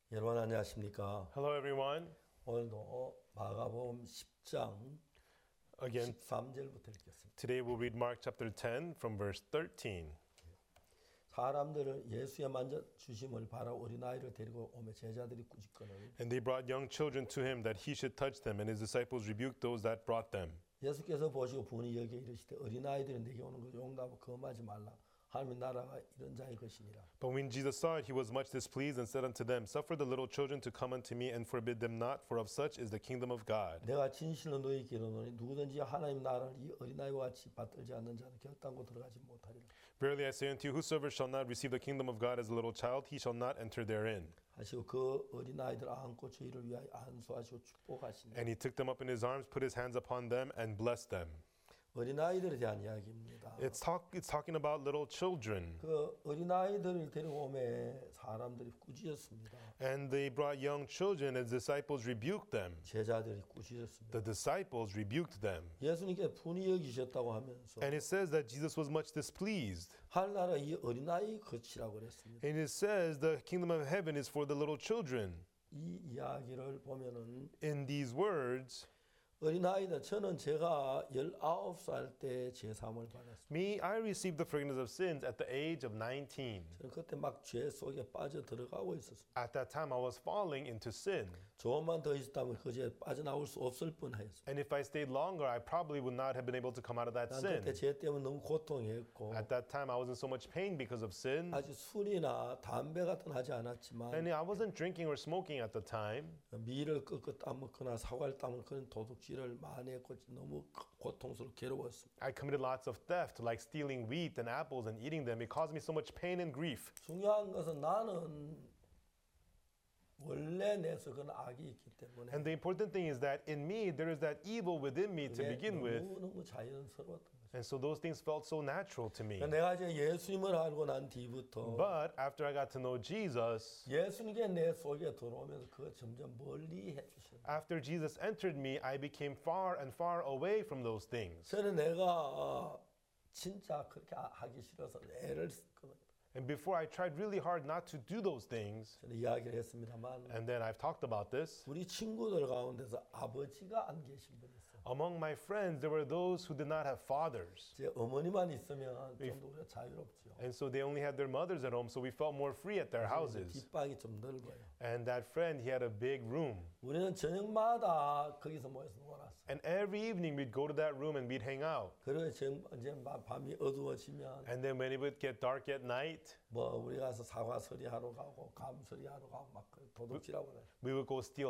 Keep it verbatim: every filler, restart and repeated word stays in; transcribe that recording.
여러분 안녕하십니까? Hello, everyone. 오늘도 마가복음 십 장 Again, 십삼 절부터 읽겠습니다. today we'll read Mark chapter ten from verse thirteen. 사람들을 예수의 만져 주심을 바라 어린아이를 데리고 오며 제자들이 꾸짖거늘 And they brought young children to him that he should touch them, and his disciples rebuked those that brought them. 예수께서 보시고 분이 여기에 이르시되 어린아이들이 내게 오는 걸 용납하고 거부하지 말라. 하나님의 나라가 이런 자의 것이니라. But when Jesus saw it, he was much displeased and said unto them, Suffer the little children to come unto me, and forbid them not, for of such is the kingdom of God. 내가 진실로 너희에게 이르노니 누구든지 하나님 나라를 이 어린아이와 같이 받들지 않는 자는 결단코 들어가지 못하리라. Verily I say unto you, whosoever shall not receive the kingdom of God as a little child, he shall not enter therein. 하시고 그 어린아이들 안고 저희를 위하여 안수하시고 축복하시니. And he took them up in his arms, put his hands upon them, and blessed them. 어린아이들에 대한 이야기입니다. It's, talk, it's talking about little children. 그 어린아이들을 데리고 오매 사람들이 꾸짖었습니다. And they brought young children, and disciples rebuked them. 제자들이 꾸짖었습니다. The disciples rebuked them. 예수님께 분이 여기셨다고 하면서 And it says that Jesus was much displeased. 하늘나라 이 어린아이 것이라고 그랬습니다. And it says the kingdom of heaven is for the little children. 이 이야기를 보면은 In these words, 어린아이들 저는 제가 열아홉 살 때 제사함을 받았습니다. me, I received the forgiveness of sins at the age of nineteen. 저는 그때 막 죄 속에 빠져 들어가고 있었습니다. At that time, I was falling into sin. 조금만 더 있었다면 그 죄에 빠져나올 수 없을 뻔하였습니다. And if I stayed longer, I probably would not have been able to come out of that 난 sin. 그때 죄 때문에 너무 고통했고 At that time, I was in so much pain because of sin. 아직 술이나 담배 같은 거 하지 않았지만 And I wasn't drinking or smoking at the time. 밀을 꺾어 따먹거나 사과를 따먹는 그런 도둑질을 많이 했고 너무 고통스럽고 괴로웠습니다. I committed lots of theft, like stealing wheat and apples and eating them. It caused me so much pain and grief. 중요한 것은 나는 원래 내서 그런 악이 있기 때문에 And the important thing is that in me, there is that evil within me to begin with. 너무너무 자연스러웠던 거죠. And so those things felt so natural to me. 내가 이제 예수님을 알고 난 뒤부터 But after I got to know Jesus, 예수님께 내 속에 들어오면서 그거 점점 멀리 해주시는 거예요. after Jesus entered me, I became far and far away from those things. 저는 내가 진짜 그렇게 하기 싫어서 애를 썼거든요. And before I tried really hard not to do those things, 저는 이야기를 했습니다만 and then I've talked about this, 우리 친구들 가운데서 아버지가 안 계신 분이 있어요. among my friends, there were those who did not have fathers. 제 어머니만 있으면 좀 더 우리가 자유롭죠. And so they only had their mothers at home, so we felt more free at their houses. 뒷방이 좀 넓어요. And that friend, he had a big room. 우리는 저녁마다 거기서 모여서 놀았어요. And every evening we'd go to that room and we'd hang out. 그리고 정- 이제 밤이 어두워지면 And then when it would get dark at night, 뭐 우리 가서 사과 서리하러 가고 감 서리하러 가고 막 도둑질하고 그래요. we would go steal